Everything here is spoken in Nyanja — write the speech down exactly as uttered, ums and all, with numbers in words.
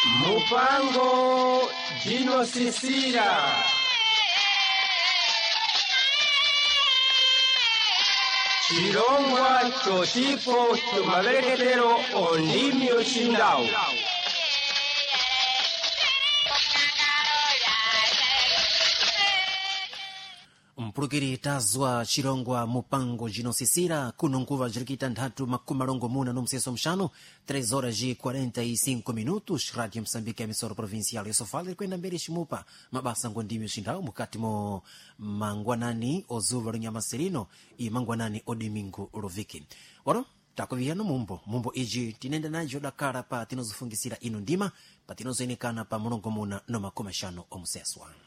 Mupango ginosisira. Chirongwa chochipo chumavereketero ondimi ochindawu. Mpulukiri tazwa chirongwa mupango ginosisira kuno nkuva jirikita nthatu makumi malongo muna no mseso mxanu três horas e quarenta e cinco minutos. Rádio Moçambique, emissora provincial yosofala irikwenda mbere ximupa mabasa ngondimi oxindawu mukati mo mangwanani ozuva lunyamaserino e mangwanani odomingo loviki. Oro takuviyano mumbo mumbo iji tinenda najo dakara pa tinozofungisira ino ndima pa tinozoyenekana pa mulongo muna no makumi axanu omuseswa.